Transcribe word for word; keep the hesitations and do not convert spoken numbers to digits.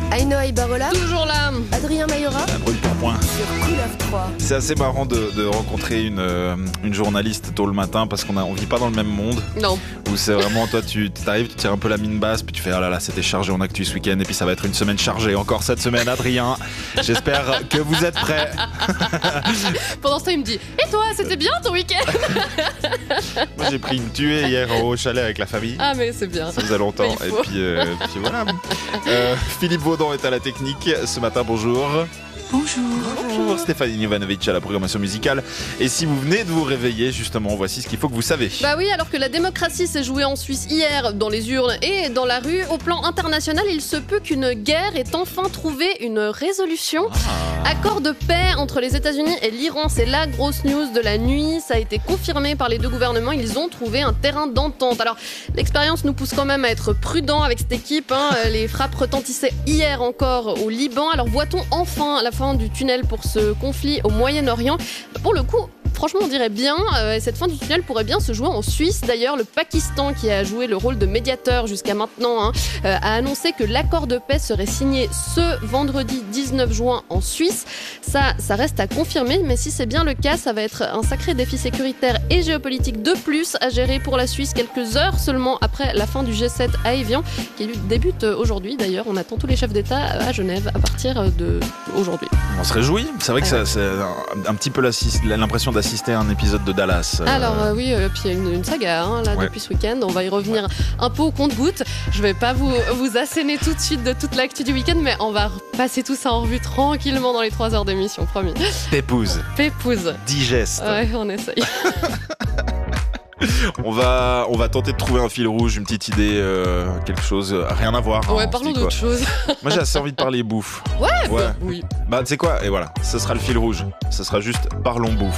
Aïno Ibarola, toujours là. Adrien Mayora, La brûle pour point. sur Cool of trois. C'est assez marrant de, de rencontrer une, euh, une journaliste tôt le matin parce qu'on a, on vit pas dans le même monde. Non. Où c'est vraiment, toi, tu t'arrives, tu tires un peu la mine basse, puis tu fais, oh là là, c'était chargé en actu ce week-end, et puis ça va être une semaine chargée encore cette semaine, Adrien. J'espère que vous êtes prêts. Pendant ce temps, il me dit et toi, c'était bien ton week-end? Moi, j'ai pris une tuée hier au chalet avec la famille. Ah, mais c'est bien. Ça faisait longtemps. Il Et faut. puis, euh, puis voilà. Euh, Philippe Baudon est à la technique ce matin. Bonjour. Bonjour. Bonjour. Stéphanie Ivanovic à la programmation musicale. Et si vous venez de vous réveiller, justement, voici ce qu'il faut que vous savez. Bah oui, alors que la démocratie s'est jouée en Suisse hier dans les urnes et dans la rue, au plan international, il se peut qu'une guerre ait enfin trouvé une résolution. Ah. Accord de paix entre les États-Unis et l'Iran, c'est la grosse news de la nuit. Ça a été confirmé par les deux gouvernements. Ils ont trouvé un terrain d'entente. Alors, l'expérience nous pousse quand même à être prudents avec cette équipe. Hein. Les frappes retentissaient hier encore au Liban. Alors, voit-on enfin la fin du tunnel pour ce conflit au Moyen-Orient? Pour le coup, franchement, on dirait bien. Euh, et cette fin du tunnel pourrait bien se jouer en Suisse. D'ailleurs, le Pakistan, qui a joué le rôle de médiateur jusqu'à maintenant, hein, euh, a annoncé que l'accord de paix serait signé ce vendredi dix-neuf juin en Suisse. Ça, ça reste à confirmer, mais si c'est bien le cas, ça va être un sacré défi sécuritaire et géopolitique de plus à gérer pour la Suisse, quelques heures seulement après la fin du G sept à Évian, qui débute aujourd'hui. D'ailleurs, on attend tous les chefs d'État à Genève à partir d'aujourd'hui. On se réjouit. C'est vrai que ça, c'est un, un petit peu l'impression d'assister à un épisode de Dallas. Euh... Alors euh, oui, euh, puis il y a une, une saga hein, là, Ouais. depuis ce week-end. On va y revenir un peu au compte-gouttes. Je vais pas vous, vous asséner tout de suite de toute l'actu du week-end, mais on va passer tout ça en revue tranquillement dans les trois heures d'émission, promis. Pépouze. Pépouze. Digeste. Ouais, on essaye. On va, on va tenter de trouver un fil rouge, une petite idée, euh, quelque chose, euh, rien à voir. hein, Ouais, on se parlons dit d'autre quoi. chose. Moi, j'ai assez envie de parler bouffe. Ouais, Ouais. bah, oui. Bah, tu sais quoi? Et voilà, ce sera le fil rouge. Ce sera juste parlons bouffe.